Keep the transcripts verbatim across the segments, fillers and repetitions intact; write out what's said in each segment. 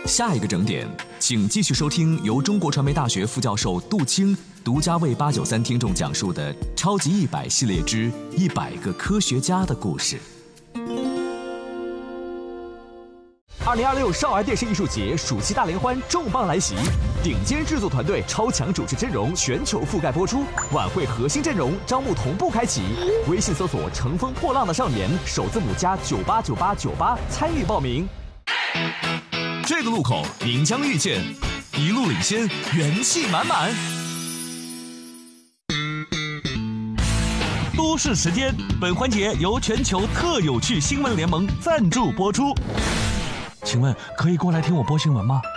下一个整点，请继续收听由中国传媒大学副教授杜青独家为八九三听众讲述的《超级一百系列之一百个科学家的故事》。二零二六少儿电视艺术节暑期大联欢重磅来袭，顶尖制作团队、超强主持阵容全球覆盖播出，晚会核心阵容招募同步开启。微信搜索“乘风破浪的少年”，首字母加九八九八九八参与报名。这个路口您将遇见一路领先，元气满满。 都市时间，本环节由全球特有趣新闻联盟赞助播出。请问可以过来听我播新闻吗？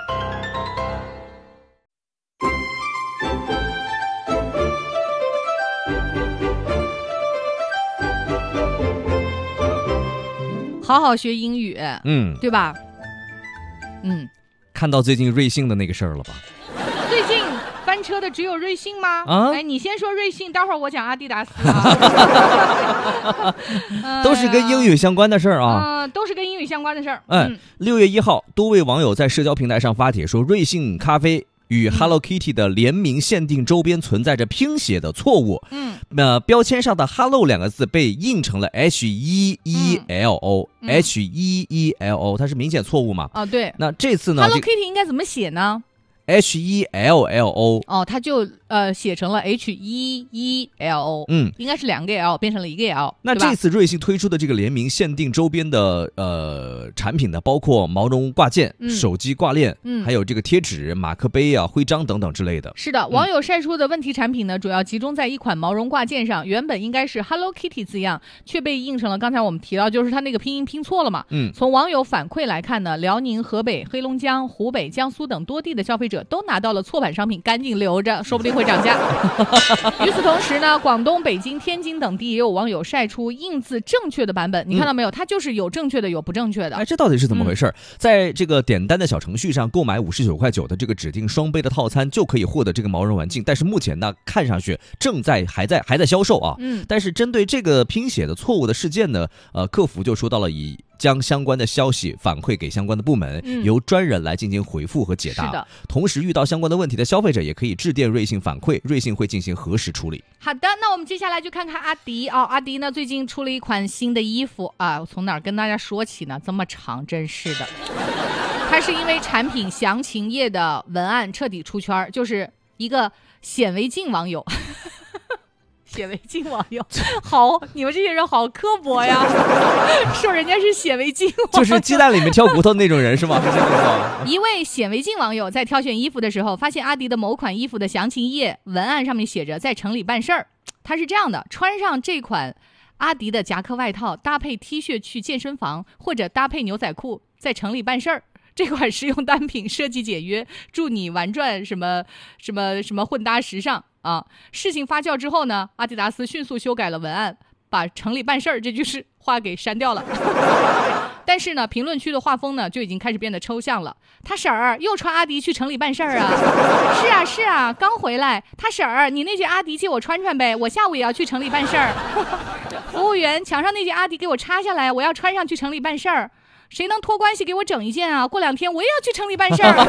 好好学英语， 嗯， 对吧？嗯， 看到最近瑞幸的那个事儿了吧？ 最近翻车的只有瑞幸吗？ 啊， 哎，你先说瑞幸，待会儿我讲阿迪达斯啊。 都是跟英语相关的事儿啊。 嗯、呃，都是跟英语相关的事儿。 嗯，六月一号，多位网友在社交平台上发帖说，瑞幸咖啡与 Hello Kitty 的联名限定周边存在着拼写的错误。 嗯， 那标签上的 Hello 两个字被印成了 H E E L O，H E E L O， 它是明显错误嘛？ 哦，对。 那这次呢 ，Hello Kitty 应该怎么写呢 ？H E L L O。 哦，它就呃写成了 H E E L O， 嗯， 应该是两个 L 变成了一个 L。 那这次瑞幸推出的这个联名限定周边的呃产品呢，包括毛绒挂件、嗯、手机挂链，嗯，还有这个贴纸、马克杯啊、徽章等等之类的。 是的，网友晒出的问题产品呢，主要集中在一款毛绒挂件上，原本应该是 Hello Kitty 字样，却被印成了刚才我们提到，就是它那个拼音拼错了嘛。 嗯， 从网友反馈来看呢，辽宁、河北、黑龙江、湖北、江苏等多地的消费者都拿到了错版商品，赶紧留着，说不定会涨价。与此同时呢，广东、北京、天津等地也有网友晒出印字正确的版本，你看到没有？它就是有正确的，有不正确的。 哎，这到底是怎么回事？嗯、在这个点单的小程序上购买五十九块九的这个指定双杯的套餐，就可以获得这个毛绒玩镜。但是目前呢，看上去正在还在还在销售啊。 嗯。 但是针对这个拼写的错误的事件呢，呃，客服就说到了以。将相关的消息反馈给相关的部门，嗯、由专人来进行回复和解答。 是的， 同时遇到相关的问题的消费者也可以致电瑞幸反馈，瑞幸会进行核实处理。 好的，那我们接下来就看看阿迪啊、哦，阿迪呢最近出了一款新的衣服啊，我从哪儿跟大家说起呢？这么长，真是的。它是因为产品详情页的文案彻底出圈，就是一个显微镜网友。显微镜网友，好，你们这些人好刻薄呀！说人家是显微镜网友， 就是鸡蛋里面挑骨头的那种人是吗？是这个一位显微镜网友在挑选衣服的时候，发现阿迪的某款衣服的详情页文案上面写着在城里办事儿。他是这样的：穿上这款阿迪的夹克外套，搭配 T 恤去健身房，或者搭配牛仔裤在城里办事儿。这款实用单品设计简约，助你玩转什么什么什么混搭时尚啊！事情发酵之后呢，阿迪达斯迅速修改了文案，把城里办事儿这句是话给删掉了。但是呢，评论区的画风呢就已经开始变得抽象了。他婶儿又穿阿迪去城里办事儿啊？是啊是啊，刚回来。他婶儿，你那件阿迪借我穿穿呗，我下午也要去城里办事儿。服务员，墙上那件阿迪给我插下来，我要穿上去城里办事儿。谁能托关系给我整一件啊？过两天我也要去城里办事儿。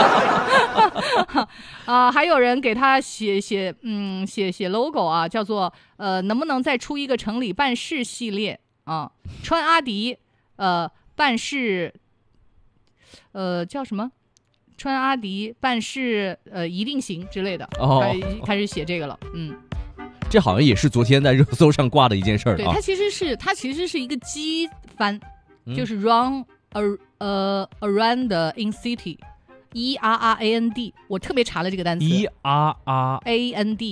啊，还有人给他写写嗯写写 logo 啊，叫做呃能不能再出一个城里办事系列啊？穿阿迪呃办事呃叫什么？穿阿迪办事呃一定行之类的。 哦， 开始写这个了，嗯。 这好像也是昨天在热搜上挂的一件事儿啊。 对，它其实是它其实是一个机翻。就是 run a 呃 around the in city，E R R A N D， 我特别查了这个单词 ，E R R A N D。